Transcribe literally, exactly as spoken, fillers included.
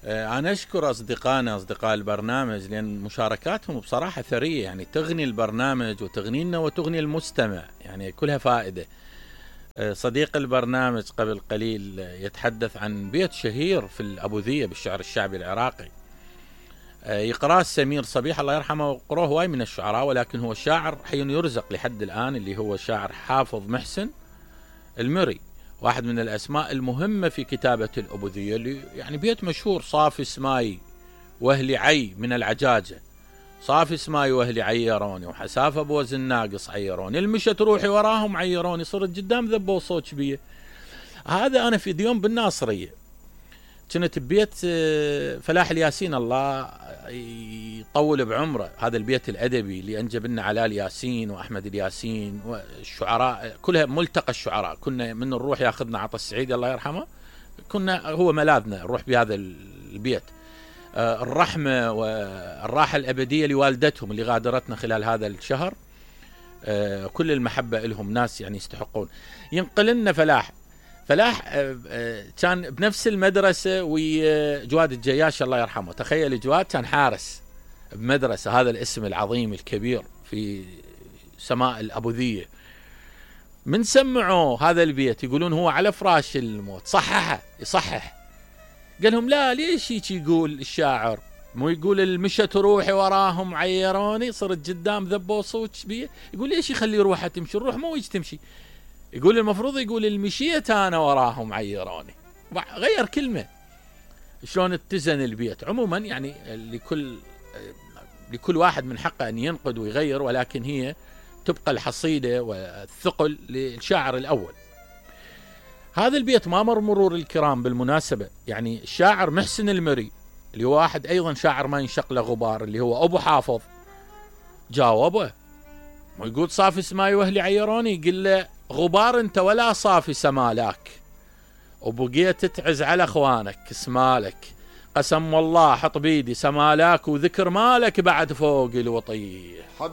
أنا أشكر أصدقائنا أصدقاء البرنامج لأن مشاركاتهم بصراحة ثرية، يعني تغني البرنامج وتغنينا وتغني المستمع، يعني كلها فائدة. صديق البرنامج قبل قليل يتحدث عن بيت شهير في الأبوذية بالشعر الشعبي العراقي، يقرأه السمير صبيح الله يرحمه، وقروه هواي من الشعراء، ولكن هو شاعر حي يرزق لحد الآن، اللي هو شاعر حافظ محسن المري، واحد من الأسماء المهمة في كتابة الأبوذية، اللي يعني بيت مشهور: صافي سماي وهلي عي من العجاجة، صافي سماي وهلي عيروني، وحسافة بوز الناقص عيروني، المشت روحي وراهم عيروني، صرت قدام ذبوا صوت بيه. هذا أنا في ديوم بالناصرية كنت ببيت فلاح الياسين، الله يطول بعمره، هذا البيت الأدبي اللي أنجب لنا علاء الياسين وأحمد الياسين والشعراء كلها، ملتقى الشعراء، كنا من نروح ياخذنا عطا السعيد الله يرحمه، كنا هو ملاذنا نروح بهذا البيت. الرحمة والراحة الأبدية لوالدتهم اللي غادرتنا خلال هذا الشهر، كل المحبة لهم، ناس يعني يستحقون. ينقل لنا فلاح فلاح كان بنفس المدرسة وجواد الجياش الله يرحمه، تخيل جواد كان حارس بمدرسة، هذا الاسم العظيم الكبير في سماء الأبوذية. من سمعوا هذا البيت يقولون هو على فراش الموت صححه يصحح، قال لهم لا ليش هيك يقول الشاعر، مو يقول المشت روحي وراهم عيروني، صرت قدام ذبوا صوت بيه، يقول ليش يخلي روحه تمشي، الروح مو يجي تمشي، يقول المفروض يقول المشيت انا وراهم عيروني، غير كلمة. شلون اتزن البيت. عموما يعني لكل لكل واحد من حقه ان ينقد ويغير، ولكن هي تبقى الحصيلة والثقل للشاعر الأول. هذا البيت ما مر مرور الكرام بالمناسبة، يعني الشاعر محسن المري اللي هو واحد أيضا شاعر ما ينشق له غبار، اللي هو أبو حافظ، جاوبه ويقول صافي سماي وهلي عيروني، يقول له غبار انت ولا صافي سمالاك، وبقيت تعز على اخوانك سمالك، قسم والله حط بيدي سمالاك، وذكر مالك بعد فوق الوطيه.